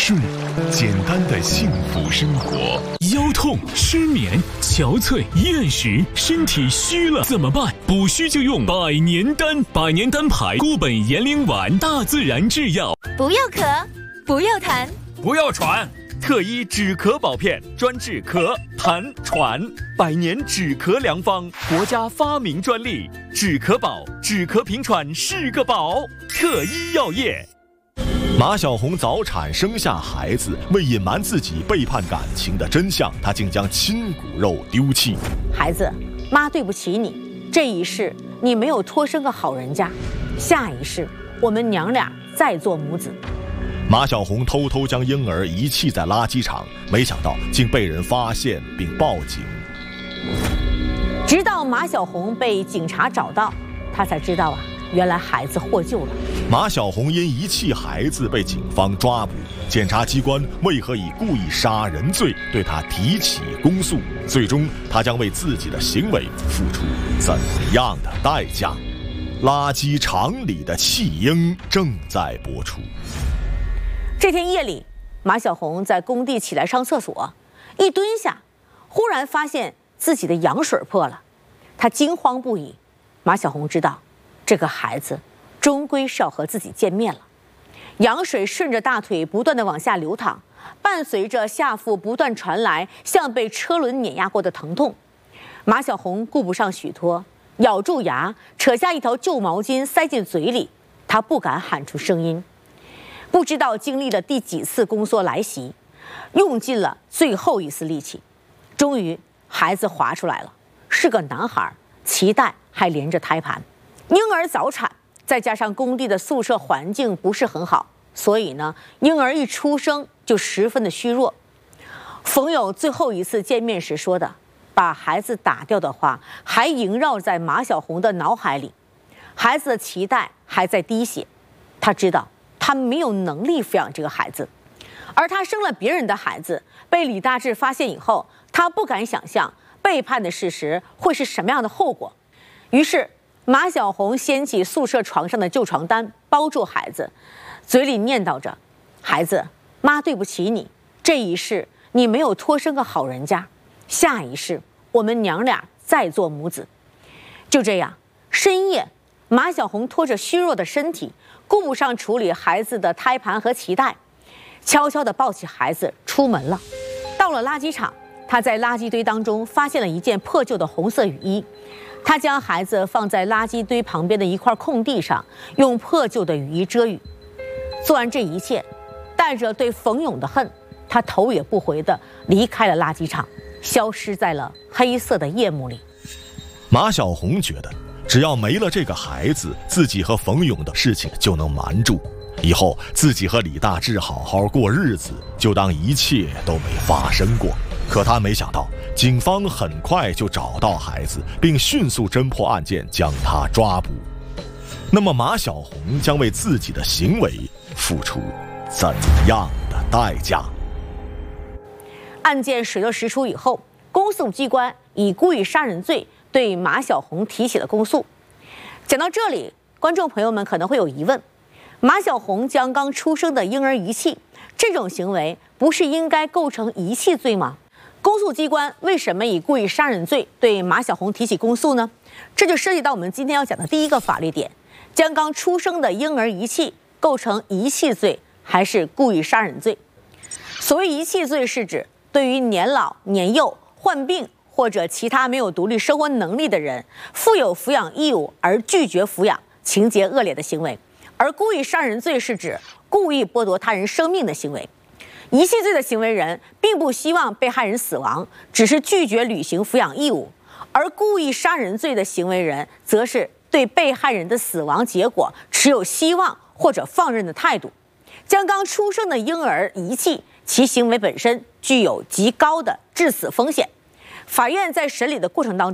顺，简单的幸福生活。 腰痛、失眠、憔悴、厌食，身体虚了怎么办？补虚就用百年丹，百年丹牌固本延龄丸，大自然制药。 不要咳，不要痰， 不要喘，特医止咳宝片，专治咳、痰、喘，百年止咳良方，国家发明专利，止咳宝，止咳平喘是个宝。特医药业。 马小红早产生下孩子，为隐瞒自己背叛感情的真相，她竟将亲骨肉丢弃。 孩子，妈对不起你，这一世你没有托生个好人家，下一世我们娘俩再做母子。 马小红偷偷将婴儿遗弃在垃圾场，没想到竟被人发现并报警。 直到马小红被警察找到，她才知道原来孩子获救了。 马小红因遗弃孩子被警方抓捕，检察机关为何以故意杀人罪对她提起公诉？最终，她将为自己的行为付出怎样的代价？垃圾场里的弃婴正在播出。 这天夜里，马小红在工地起来上厕所，一蹲下，忽然发现自己的羊水破了，她惊慌不已。马小红知道，这个孩子终归是要和自己见面了。羊水顺着大腿不断地往下流淌，伴随着下腹不断传来像被车轮碾压过的疼痛。马小红顾不上许多，咬住牙，扯下一条旧毛巾塞进嘴里，她不敢喊出声音。不知道经历了第几次宫缩来袭，用尽了最后一丝力气，终于孩子滑出来了，是个男孩，脐带还连着胎盘。婴儿早产，再加上工地的宿舍环境不是很好，所以呢，婴儿一出生就十分的虚弱。冯友最后一次见面时说的，把孩子打掉的话还萦绕在马小红的脑海里。孩子的脐带还在滴血，他知道他没有能力抚养这个孩子，而他生了别人的孩子，被李大志发现以后，他不敢想象背叛的事实会是什么样的后果。于是马小红掀起宿舍床上的旧床单，包住孩子，嘴里念叨着：孩子，妈对不起你，这一世你没有托生个好人家，下一世我们娘俩再做母子。就这样，深夜马小红拖着虚弱的身体，顾不上处理孩子的胎盘和脐带，悄悄地抱起孩子出门了。到了垃圾场，她在垃圾堆当中发现了一件破旧的红色雨衣，她将孩子放在垃圾堆旁边的一块空地上，用破旧的雨衣遮雨。做完这一切，带着对冯勇的恨，她头也不回地离开了垃圾场，消失在了黑色的夜幕里。 马小红觉得，只要没了这个孩子，自己和冯勇的事情就能瞒住，以后自己和李大志好好过日子，就当一切都没发生过。可他没想到，警方很快就找到孩子，并迅速侦破案件，将他抓捕。那么马小红将为自己的行为付出怎样的代价？ 案件水落石出以后，公诉机关以故意杀人罪对马小红提起了公诉。讲到这里，观众朋友们可能会有疑问：马小红将刚出生的婴儿遗弃，这种行为不是应该构成遗弃罪吗？公诉机关为什么以故意杀人罪对马小红提起公诉呢？这就涉及到我们今天要讲的第一个法律点：将刚出生的婴儿遗弃构成遗弃罪还是故意杀人罪？所谓遗弃罪，是指对于年老、年幼、患病或者其他没有独立生活能力的人，负有抚养义务而拒绝抚养，情节恶劣的行为；而故意杀人罪是指故意剥夺他人生命的行为。遗弃罪的行为人并不希望被害人死亡，只是拒绝履行抚养义务；而故意杀人罪的行为人则是对被害人的死亡结果持有希望或者放任的态度。将刚出生的婴儿遗弃，其行为本身具有极高的致死风险。法院在审理的过程当中